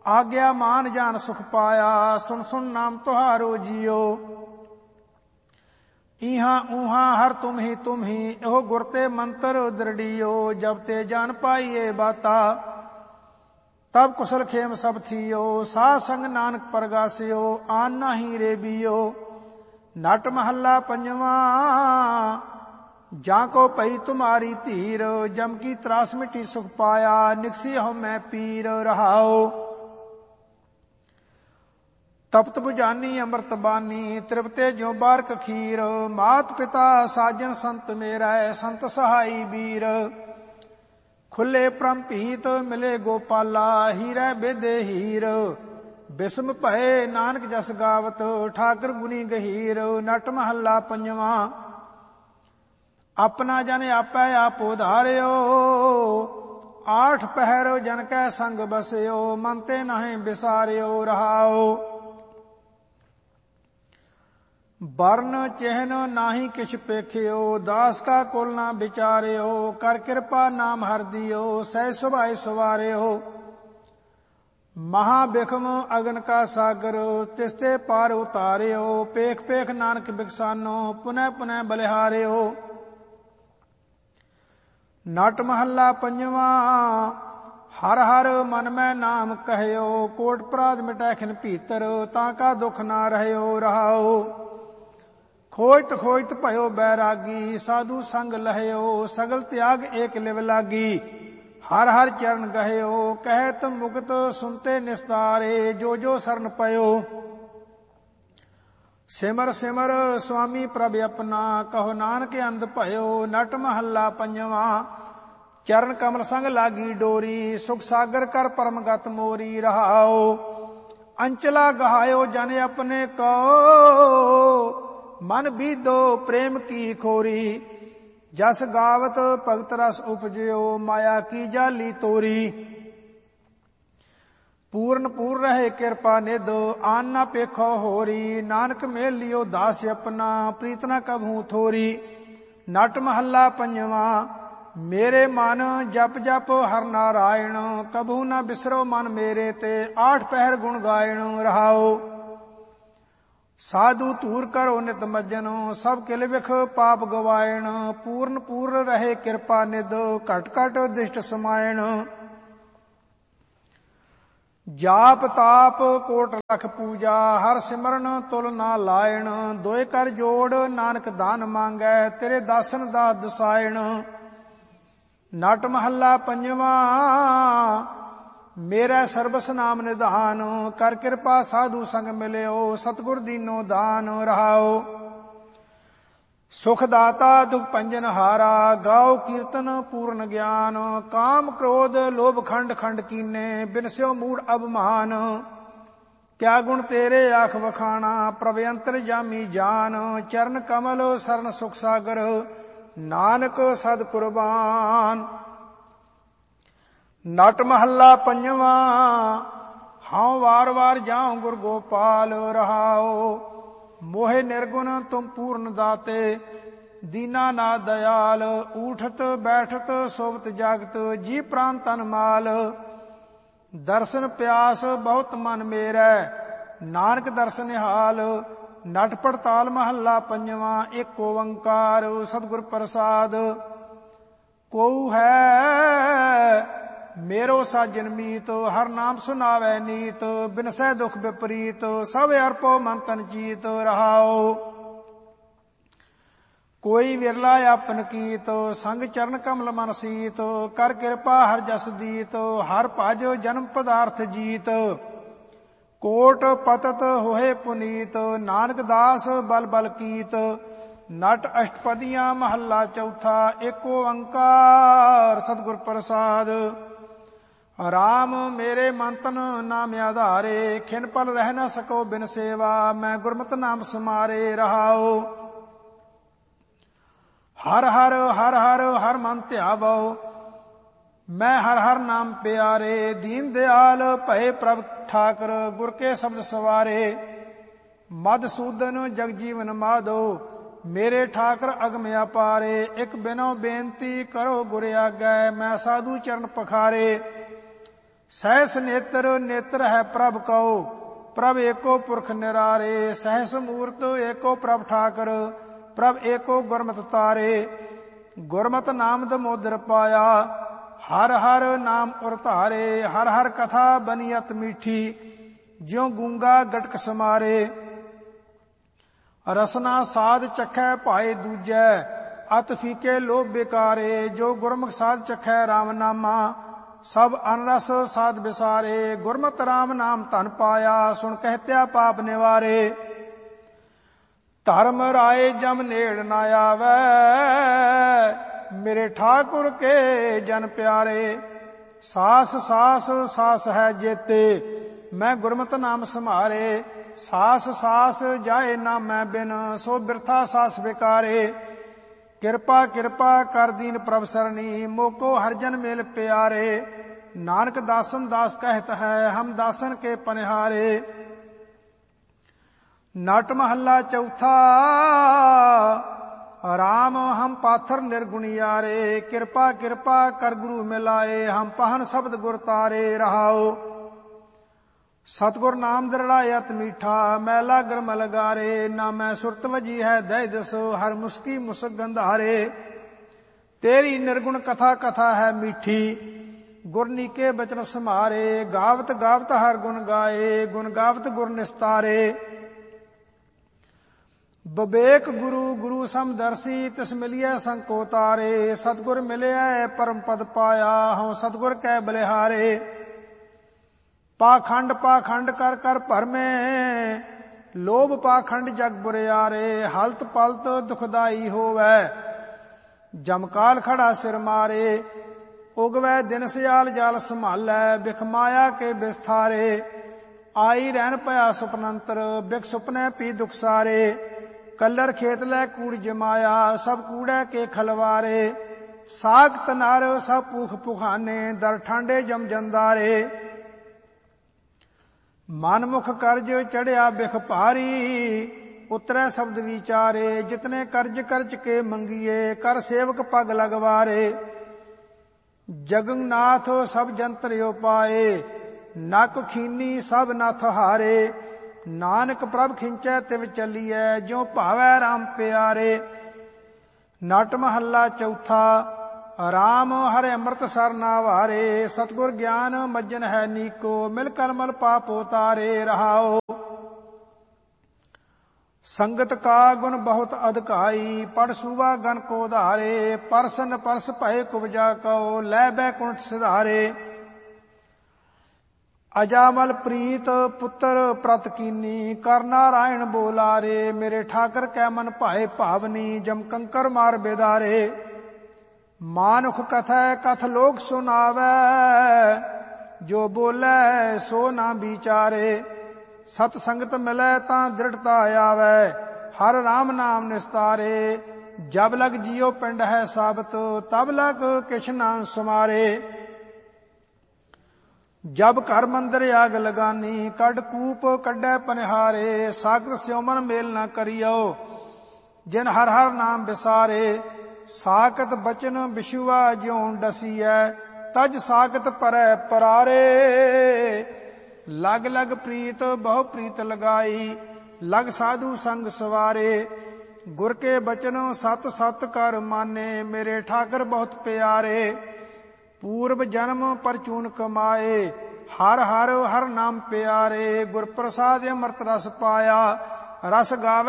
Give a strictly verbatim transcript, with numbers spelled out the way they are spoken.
आज्ञा मान जान सुख पाया, सुन सुन नाम तुहारो जियो। इहा ऊहा हर तुम ही तुम ही, एहो गुरते मंत्र दृढ़ियो। जब ते जान पाइए बाता, तब कुशल खेम सब थियो। सा संग नानक परगासियो, आन नाही रे बियो। नट महला पंजवा, जाको पई तुम्हारी धीर। जम की त्रास मिटी सुख पाया, निकसी हो मैं पीर रहाओ। तप्त बुझानी अमृत बानी, तृप्ते ज्यो बारक खीर। मात पिता साजन संत मेरा, संत सहाई वीर। खुले परम पीत मिले गोपाला, हीरे बेदे हीर। बिस्म भये नानक जस गावत, ठाकर गुनी गहीर। नट महला पंजवा, अपना जन आपै आप उधारियो। आठ पहरो जन कै संग बसियो, मनते नहीं बिसारियो रहाओ। वर्ण चिन्ह नाही किछ पेखियो, दास का कुल ना विचारियो। कर कृपा नाम हर दियो, सह सुभाए सुवारियो। महाबिखम अगन का सागर, तिस्ते पार उतारियो। पेख पेख नानक बिकसानो, पुनः पुनः बलिहारियो। नट महला पंजवा, हर हर मन में नाम कहयो। कोट अपराध मिटै खिन भीतर, ताका दुख ना रहयो रहाओ। खोजत खोजत भयो बैरागी, साधु संग लहयो। सगल त्याग एक लिव लागी, हर हर चरण गहयो। कहत मुक्त सुनते निस्तारे, जो जो शरण पयो। सिमर सिमर स्वामी प्रभ अपना, कहो नानक अंध भयो। नट महला पंजवा, चरण कमल संग लागी डोरी। सुख सागर कर परम गत मोरी रहाओ। अंचला गहायो जन अपने को, मन बीदो प्रेम की खोरी। जस गावत भगत रस उपजयो, माया की जाली तोरी। पूर्ण पूर्ण रहे कृपा निध, आन ना पेखो होरी। नानक मेल लियो दास अपना, प्रीत न कभू थोरी। नट महला पंजवा, मेरे मन जप जप हर नारायण। कभू न बिसरो मन मेरे ते, आठ पहर गुण गायण रहाओ। साधु तूर करो नित मज्जन, सब किल विख पाप गवायण। पूर्ण पूर्ण रहे कृपा निध, घट घट दिष्ट समायण। जाप ताप कोट लख पूजा, हर सिमरन तुल ना लायण। दोए कर जोड़ नानक दान मांगै, तेरे दासन दा दसायण। नट महला पंजवा, मेरा सर्बस नाम निधान। कर कृपा साधु संग मिलियो, सतगुर दीनो दान रहाओ। सुख दाता दुख पंजन हारा, गाओ कीर्तन पूर्ण ज्ञान। काम क्रोध लोभ खंड खंड कीने, बिनस्यो मूढ़ अभिमान। क्या गुण तेरे आख वखाना, प्रभ अंतर जामी जान। चरण कमल शरण सुख सागर, नानक सद कुर्बान। नट महला पंजवा, हाउ वार वार जाऊं गुर गोपाल रहाओ। मोहे निर्गुण तुम पूर्ण दाते, दीना ना दयाल। उठत बैठत सोवत जागत, जी प्राण तन माल। दर्शन प्यास बहुत मन मेरै, नानक दर्शन निहाल। नट पड़ताल महला पंजवा, एक ओंकार सतगुर प्रसाद। को है मेरो साजन मीत, हर नाम सुनावै नीत। बिनसै दुख विपरीत, सब अर्पो मन तन जीत रहाओ। कोई विरला आपन कीत, संग चरण कमल मन सीत। कर कृपा हर जस दीत, हर भज जन्म पदार्थ जीत। कोट पतत होए पुनीत, नानक दास बल बल कीत। नट अष्टपदियां महला चौथा, एक ओंकार सतगुर प्रसाद। राम मेरे मन तन नाम आधारे, खिन पल रह न सको बिन सेवा। मैं गुरमत नाम सुमारे रहाओ। हर हर हर हर हर मन ध्यावो, मैं हर हर नाम प्यारे। दीन दयाल भय प्रभ ठाकर, गुर के शब्द सवारे। मधुसूदन जगजीवन माधो, मेरे ठाकर अगम अपारे। एक बिनो बेनती करो गुर आगै, मैं साधु चरण पखारे। सहस नेत्र नेत्र है प्रभ कहो, प्रभ एको पुरख निरारे। सहस मूर्त एको प्रभ ठाकर, प्रभ एको गुरमत तारे। गुरमत नाम दमोदर पाया, हर हर नाम उर धारे। हर हर कथा बनी अत मीठी, ज्यों गूंगा गटक समारे। रसना साध चखै भाए दूजै, अत फीके लोभ बेकारे। जो गुरमुख साध चखै राम नामा, सब अनरस साध बिसारे। गुरमत राम नाम धन पाया, सुन कहत्या पाप निवारे। धर्म राय जम नेड़ न आवे, मेरे ठाकुर के जन प्यारे। सास सास सास है जेते, मैं गुरमत नाम समारे। सास सास जाए ना मैं बिन, सो बिरथा सास बेकारे। किरपा किरपा कर दीन प्रभ सरनी, मोको हरजन मेल प्यारे। नानक दासन दास कहत है, हम दासन के पनिहारे। नट महला चौथा, राम हम पाथर निर्गुणियारे। किरपा किरपा कर गुरु मिलाए, हम पहन शब्द गुर तारे। रहाओ सतगुर नाम दृढ़ायत मीठा, मैला गरमल गारे। ना मैं सुरत वजी है दय दसो, हर मुस्की मुसक गंधारे। तेरी निर्गुण कथा कथा है मीठी, गुरनी के बचन समारे। गावत गावत हर गुण गाए, गुण गावत गुर निस्तारे। बबेक गुरु गुरु समदर्शी, तिस मिलिए संको तारे। सतगुर मिलिए परम पद पाया, हूँ सतगुर कै बलिहारे। पाखंड पाखंड कर कर भरमे, लोभ पाखंड जग बुरियारे। हलत पलत दुखदाई होवै, जमकाल खड़ा सिर मारे। उगवै दिन सियाल जाल संभालै, बिख माया के बिस्थारे। आई रहन पया सुपनंतर, बिख सुपने पी दुख सारे। कलर खेत लै कूड़ जमाया, सब कूड़े के खलवारे। साग तनार सब पूख पुखाने, दर ठांडे जम जंदारे। मनमुख कर्ज चढ़िया बिख भारी, उतरै शब्द विचारे। जितने कर्ज कर्ज के मंगिए, कर सेवक पग लगवारे। जगन्नाथ सब जंत्र उपाए, नक खीनी सब नाथ हारे। नानक प्रभ खिंचै तिव चलिए, ज्यों भावै राम प्यारे। नट महला चौथा, राम हरे अमृत सर नावारे। सतगुर ज्ञान मज्जन है नीको, मिल कलमल पाप उतारे। रहाओ संगत का गुण बहुत अधिकाई, पढ़ सुवा गन को धारे। परसन परस भय कुबजा कहो, लै बैकुंठ सिधारे। अजामल प्रीत पुत्र प्रत कीनी, कर नारायण बोलारे। मेरे ठाकर कै मन भाए भावनी, जम कंकर मार बेदारे। मानुख कथै कथ लोक सुनावै, जो बोलै सो ना विचारे। सत संगत मिलै तां दृढ़ता आवै, हर राम नाम निस्तारे। जब लग जियो पिंड है साबत, तब लग किछ ना सुमारे। जब घर मंदिर आग लगानी, कड कूप कड्डै पनिहारे। सागत स्योमन मेल न करियो, जिन हर हर नाम बिसारे। साकत बचन बिशुआ ज्यों डसीऐ, तज साकत परै परारे। लग लग प्रीत बहु प्रीत लगाई, लग साधु संग सवारे। गुर के बचन सत सत कर माने, मेरे ठाकर बहुत प्यारे। पूर्व जन्म परचून कमाए, हर हर हर नाम प्यारे। गुर प्रसाद अमृत रस पाया, रस गावे